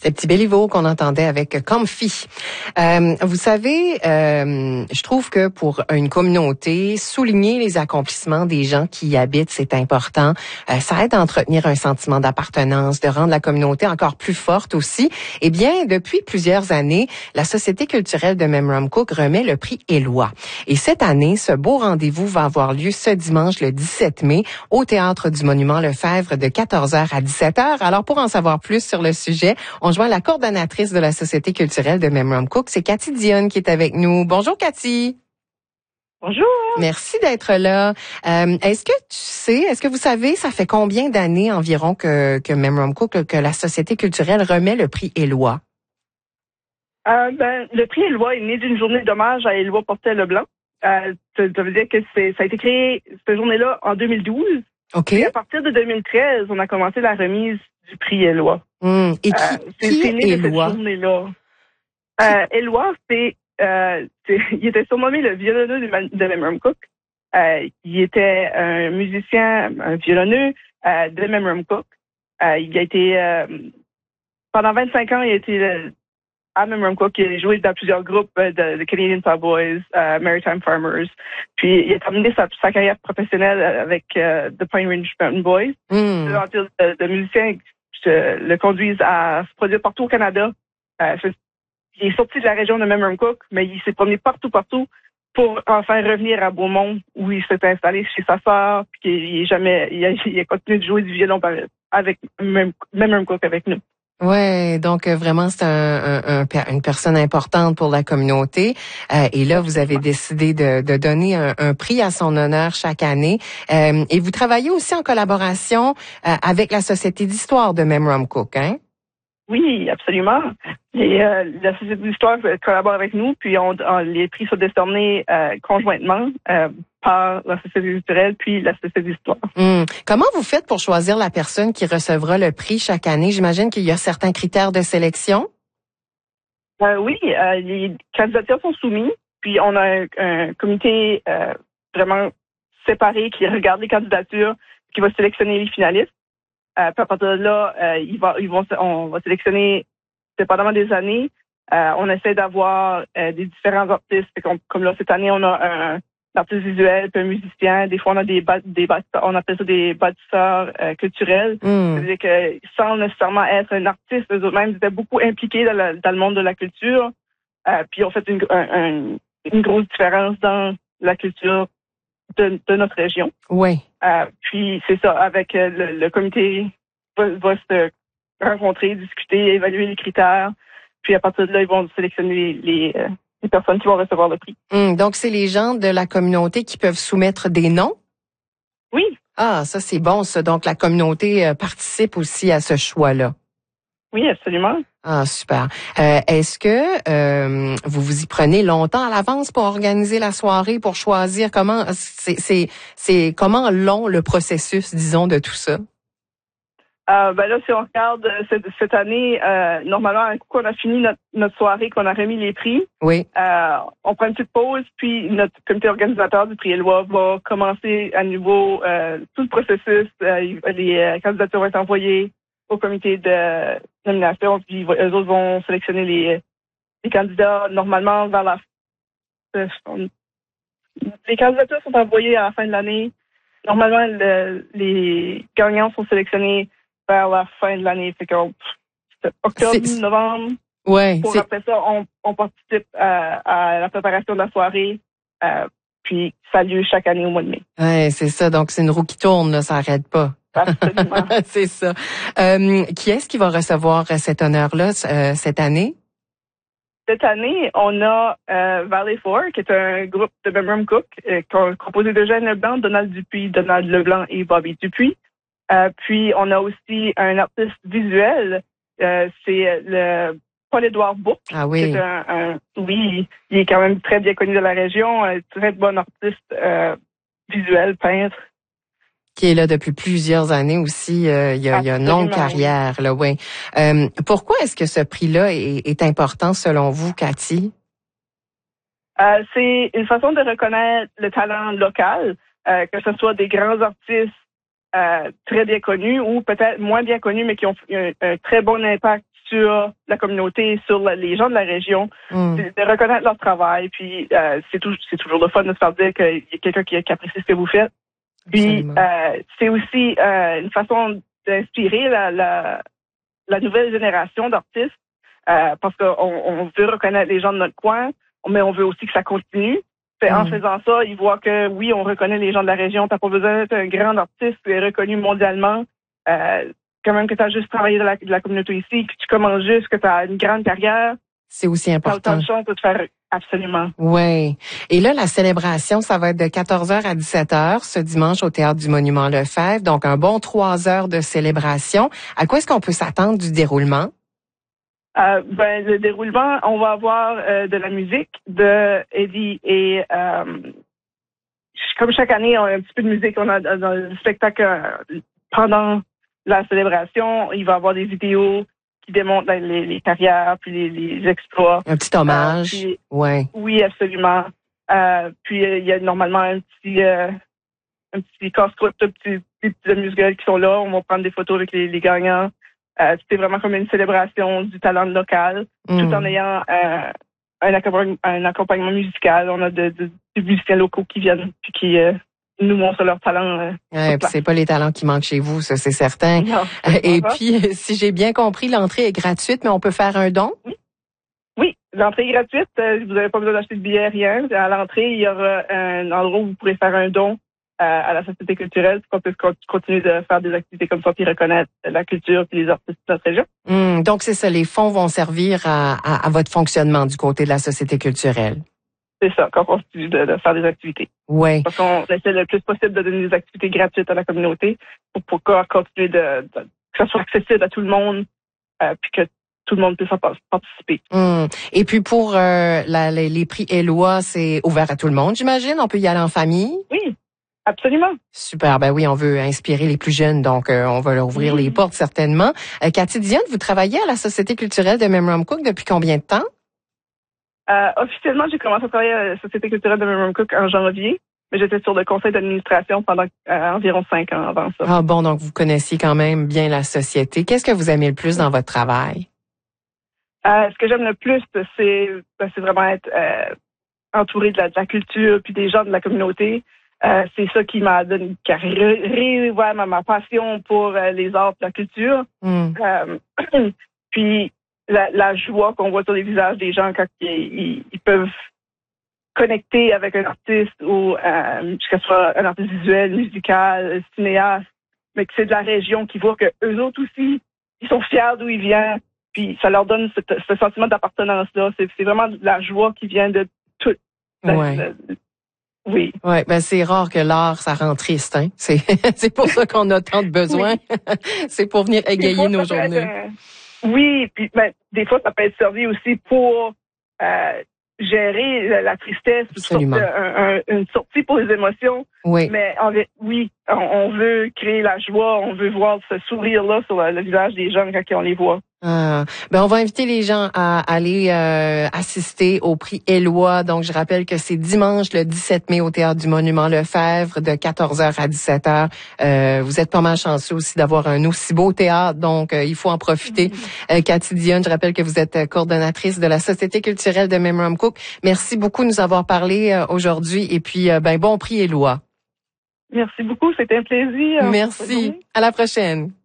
C'était Petit Béliveau qu'on entendait avec Comfy. Vous savez, je trouve que pour une communauté, souligner les accomplissements des gens qui y habitent, c'est important. Ça aide à entretenir un sentiment d'appartenance, de rendre la communauté encore plus forte aussi. Eh bien, depuis plusieurs années, la Société culturelle de Memramcook remet le prix Éloi. Et cette année, ce beau rendez-vous va avoir lieu ce dimanche, le 17 mai, au Théâtre du Monument Lefebvre de 14h à 17h. Alors, pour en savoir plus sur le sujet, on joint la coordonnatrice de la Société culturelle de Memramcook, c'est Cathy Dionne qui est avec nous. Bonjour Cathy. Bonjour. Merci d'être là. Est-ce que vous savez, ça fait combien d'années environ que Memramcook, que la Société culturelle remet le prix Éloi? Le prix Éloi est né d'une journée d'hommage à Éloi Portel-Leblanc. Ça veut dire que ça a été créé, cette journée-là, en 2012. OK. Et à partir de 2013, on a commencé la remise du prix Éloi. Et qui est né de Éloi? cette journée-là. Éloi, il était surnommé le violonneux de Memramcook. Il était un musicien, un violonneux de Memramcook. Il a été, pendant 25 ans, il a été à Memramcook. Il a joué dans plusieurs groupes de Canadian Sawboys, Maritime Farmers. Puis, il a terminé sa carrière professionnelle avec The Pine Ridge Mountain Boys. De musiciens le conduisent à se produire partout au Canada. Il est sorti de la région de Memramcook, mais il s'est promené partout pour enfin revenir à Beaumont, où il s'est installé chez sa sœur, puis il a continué de jouer du violon avec Memramcook avec nous. Ouais, donc vraiment c'est une personne importante pour la communauté. Et là, vous avez décidé de donner un prix à son honneur chaque année. Et vous travaillez aussi en collaboration avec la Société d'histoire de Memramcook, hein? Oui, absolument. Et la Société d'histoire collabore avec nous, puis les prix sont décernés conjointement par la Société culturelle puis la Société d'histoire. Comment vous faites pour choisir la personne qui recevra le prix chaque année? J'imagine qu'il y a certains critères de sélection. Oui, les candidatures sont soumises, puis on a un comité vraiment séparé qui regarde les candidatures, qui va sélectionner les finalistes. Puis à partir de là, on va sélectionner, dépendamment des années, on essaie d'avoir des différents artistes. Comme là, cette année, on a un artiste visuel, puis un musicien. Des fois, on a on appelle ça des bâtisseurs culturels. C'est-à-dire que sans nécessairement être un artiste, eux mêmes étaient beaucoup impliqués dans le monde de la culture. Puis on fait une grosse différence dans la culture de notre région. Oui. Puis c'est ça, avec le comité va se rencontrer, discuter, évaluer les critères. Puis à partir de là, ils vont sélectionner les personnes qui vont recevoir le prix. Donc c'est les gens de la communauté qui peuvent soumettre des noms? Oui. Ah, ça c'est bon, ça. Donc la communauté participe aussi à ce choix-là. Oui, absolument. Ah, super. Est-ce que vous y prenez longtemps à l'avance pour organiser la soirée, pour choisir comment c'est comment long le processus, disons, de tout ça? Là, si on regarde cette année, normalement, un coup qu'on a fini notre soirée, qu'on a remis les prix, oui. On prend une petite pause, puis notre comité organisateur du prix Éloi va commencer à nouveau tout le processus. Les candidatures vont être envoyées au comité de nomination, puis eux autres vont sélectionner les candidats normalement vers la les candidatures sont envoyées à la fin de l'année. Normalement, les gagnants sont sélectionnés vers la fin de l'année. Fait que octobre, novembre. Ouais. Après ça, on participe à la préparation de la soirée. Puis ça a lieu chaque année au mois de mai. Ouais, c'est ça. Donc c'est une roue qui tourne, là, ça n'arrête pas. Absolument. C'est ça. Qui est-ce qui va recevoir cet honneur-là cette année? Cette année, on a Valley Four, qui est un groupe de Memramcook, composé de Jeanne Leblanc, Donald Dupuis, Donald Leblanc et Bobby Dupuis. Puis on a aussi un artiste visuel, c'est le Paul-Édouard Bourque. Ah oui. Oui, il est quand même très bien connu de la région, très bon artiste visuel, peintre. Qui est là depuis plusieurs années aussi. Il y a une longue carrière, là, oui. Pourquoi est-ce que ce prix-là est important selon vous, Cathy? C'est une façon de reconnaître le talent local, que ce soit des grands artistes très bien connus ou peut-être moins bien connus, mais qui ont un très bon impact sur la communauté, sur les gens de la région, de reconnaître leur travail. Puis c'est toujours le fun de se faire dire qu'il y a quelqu'un qui apprécie ce que vous faites. Puis c'est aussi une façon d'inspirer la nouvelle génération d'artistes parce qu'on veut reconnaître les gens de notre coin, mais on veut aussi que ça continue. En faisant ça, ils voient que oui, on reconnaît les gens de la région. T'as pas besoin d'être un grand artiste qui est reconnu mondialement. Quand même que tu as juste travaillé de la communauté ici, que tu commences juste, que tu as une grande carrière. C'est aussi important. T'as autant de chance de te faire absolument. Oui. Et là, la célébration, ça va être de 14h à 17h ce dimanche au Théâtre du Monument Lefebvre. Donc, un bon 3 heures de célébration. À quoi est-ce qu'on peut s'attendre du déroulement? Le déroulement, on va avoir de la musique de Eddie et comme chaque année, on a un petit peu de musique. On a dans le spectacle pendant la célébration, il va y avoir des vidéos qui démontrent les carrières puis les exploits. Un petit hommage. Ouais. Oui, absolument. Puis il y a normalement un petit casse-croûte, des petits amuse-gueules qui sont là. On va prendre des photos avec les gagnants. C'était vraiment comme une célébration du talent local, tout en ayant un accompagnement musical. On a des musiciens locaux qui viennent puis qui nous montrent leur talent. C'est pas les talents qui manquent chez vous, ça c'est certain. Non, et puis, si j'ai bien compris, l'entrée est gratuite, mais on peut faire un don? Oui, l'entrée est gratuite. Vous n'avez pas besoin d'acheter de billets, rien. À l'entrée, il y aura un endroit où vous pourrez faire un don à la Société culturelle pour qu'on puisse continuer de faire des activités comme ça puis reconnaître la culture et les artistes de notre région. Donc, c'est ça, les fonds vont servir à votre fonctionnement du côté de la Société culturelle. C'est ça, qu'on continue de faire des activités. Oui. Parce qu'on essaie le plus possible de donner des activités gratuites à la communauté pour continuer que ça soit accessible à tout le monde puis que tout le monde puisse en participer. Et puis pour les prix Éloi, c'est ouvert à tout le monde, j'imagine? On peut y aller en famille? Oui, absolument. Super, ben oui, on veut inspirer les plus jeunes, donc on va leur ouvrir les portes certainement. Cathy Dionne, vous travaillez à la Société culturelle de Memramcook depuis combien de temps? Officiellement, j'ai commencé à travailler à la Société culturelle de Memramcook en janvier, mais j'étais sur le conseil d'administration pendant environ 5 ans avant ça. Ah bon, donc vous connaissiez quand même bien la société. Qu'est-ce que vous aimez le plus dans votre travail? Ce que j'aime le plus, c'est vraiment être entouré de la culture puis des gens de la communauté. C'est ça qui m'a donné, qui a réouvert ma passion pour les arts et la culture. Puis la joie qu'on voit sur les visages des gens quand ils peuvent connecter avec un artiste ou que ce soit un artiste visuel, musical, cinéaste, mais que c'est de la région qui voit que eux autres aussi, ils sont fiers d'où ils viennent. Puis ça leur donne ce sentiment d'appartenance-là. C'est vraiment de la joie qui vient de tout. Oui. Ouais, ben c'est rare que l'art ça rend triste, hein. C'est pour ça qu'on a tant de besoins. Oui. C'est pour venir égayer nos journées. Oui, puis des fois ça peut être servi aussi pour gérer la tristesse, une sortie pour les émotions. Oui. Mais on veut créer la joie, on veut voir ce sourire-là sur le visage des gens quand on les voit. Ben on va inviter les gens à aller assister au prix Éloi. Donc, je rappelle que c'est dimanche le 17 mai au Théâtre du Monument Lefebvre de 14h à 17h. Vous êtes pas mal chanceux aussi d'avoir un aussi beau théâtre, donc il faut en profiter. Cathy Dionne, je rappelle que vous êtes coordonnatrice de la Société culturelle de Memramcook. Merci beaucoup de nous avoir parlé aujourd'hui et puis bon prix Éloi. Merci beaucoup, c'était un plaisir. Merci. À la prochaine.